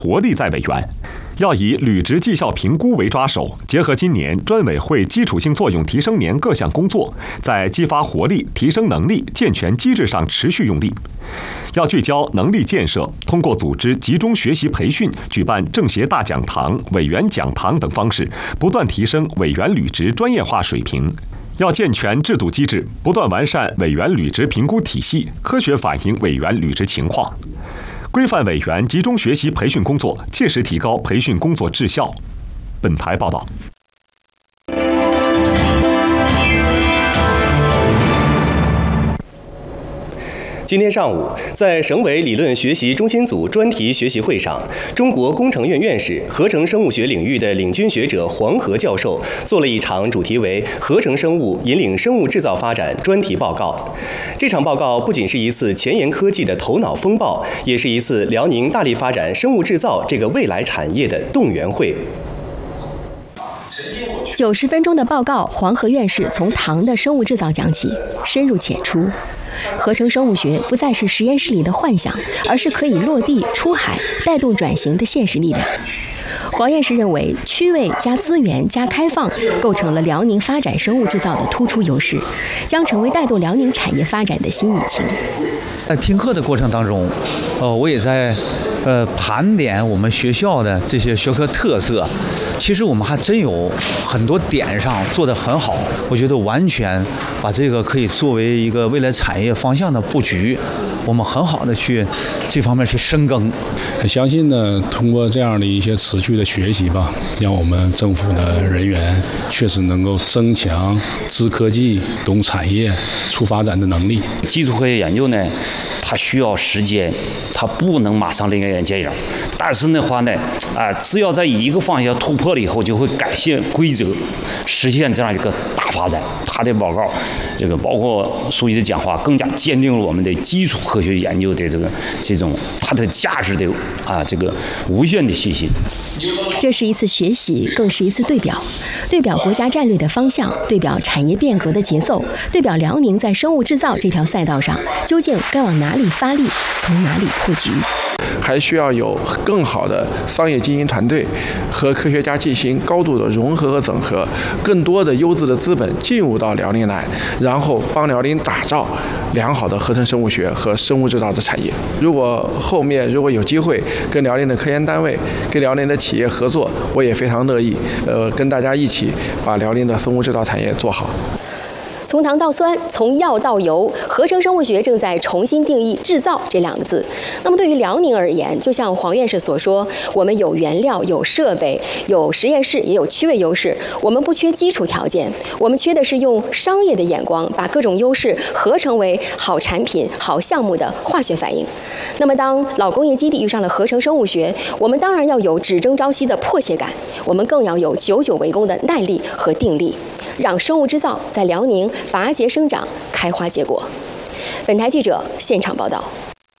活力在委员。要以履职绩效评估为抓手，结合今年专委会基础性作用提升年各项工作，在激发活力、提升能力、健全机制上持续用力。要聚焦能力建设，通过组织集中学习培训、举办政协大讲堂、委员讲堂等方式，不断提升委员履职专业化水平。要健全制度机制，不断完善委员履职评估体系，科学反映委员履职情况。规范委员集中学习培训工作，切实提高培训工作质效。本台报道。 今天上午，在省委理论学习中心组专题学习会上，中国工程院院士、合成生物学领域的领军学者黄河教授做了一场主题为“合成生物引领生物制造发展”专题报告。这场报告不仅是一次前沿科技的头脑风暴，也是一次辽宁大力发展生物制造这个未来产业的动员会。 90分钟的报告，黄河院士从糖的生物制造讲起，深入浅出。合成生物学不再是实验室里的幻想，而是可以落地出海、带动转型的现实力量。黄院士认为，区位加资源加开放构成了辽宁发展生物制造的突出优势，将成为带动辽宁产业发展的新引擎。 在听课的过程当中，我也在盘点我们学校的这些学科特色。其实我们还真有很多点上做得很好，我觉得完全把这个可以作为一个未来产业方向的布局，我们很好的去这方面去深耕。 相信呢，通过这样的一些持续的学习吧，让我们政府的人员确实能够增强知科技、懂产业、促发展的能力。 基础科学研究呢，它需要时间，它不能马上立竿见影。但是的话呢，只要在一个方向突破了以后，就会改变规则，实现这样一个大发展。他的报告，这个包括书记的讲话，更加坚定了我们的基础科学研究的这种它的价值的这个无限的信心。 这是一次学习，更是一次对表国家战略的方向，对表产业变革的节奏，对表辽宁在生物制造这条赛道上究竟该往哪里发力，从哪里破局。 还需要有更好的商业经营团队和科学家进行高度的融合和整合，更多的优质的资本进入到辽宁来，然后帮辽宁打造良好的合成生物学和生物制造的产业。如果后面有机会跟辽宁的科研单位、跟辽宁的企业合作，我也非常乐意，跟大家一起把辽宁的生物制造产业做好。 从糖到酸，从药到油，合成生物学正在重新定义制造这两个字。那么对于辽宁而言，就像黄院士所说，我们有原料、有设备、有实验室，也有区位优势。我们不缺基础条件，我们缺的是用商业的眼光，把各种优势合成为好产品、好项目的化学反应。那么当老工业基地遇上了合成生物学，我们当然要有只争朝夕的迫切感，我们更要有久久为功的耐力和定力。让生物制造在辽宁拔节生长、开花结果。本台记者现场报道。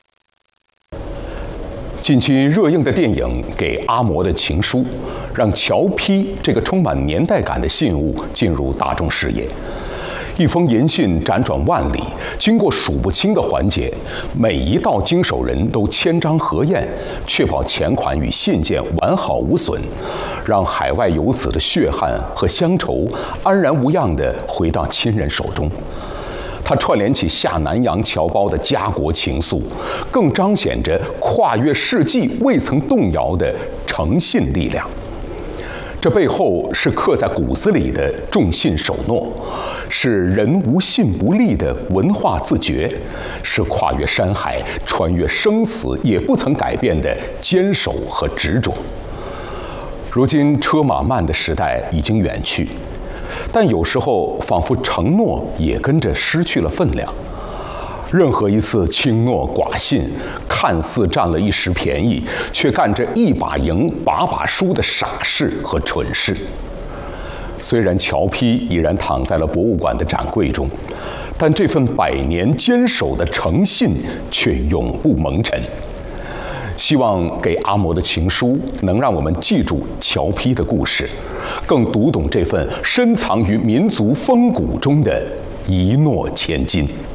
近期热映的电影《给阿嬷的情书》，让乔坯这个充满年代感的信物进入大众视野。一封银信辗转万里，经过数不清的环节，每一道经手人都签章核验，确保钱款与信件完好无损，让海外游子的血汗和乡愁安然无恙地回到亲人手中。它串联起下南洋侨胞的家国情愫，更彰显着跨越世纪未曾动摇的诚信力量。这背后是刻在骨子里的重信守诺，是人无信不立的文化自觉，是跨越山海、穿越生死也不曾改变的坚守和执着。如今车马慢的时代已经远去，但有时候仿佛承诺也跟着失去了分量。任何一次轻诺寡信，看似占了一时便宜，却干着一把赢把把输的傻事和蠢事。虽然乔坯已然躺在了博物馆的展柜中，但这份100年坚守的诚信却永不蒙尘。希望给阿嬷的情书能让我们记住乔坯的故事，更读懂这份深藏于民族风骨中的一诺千金。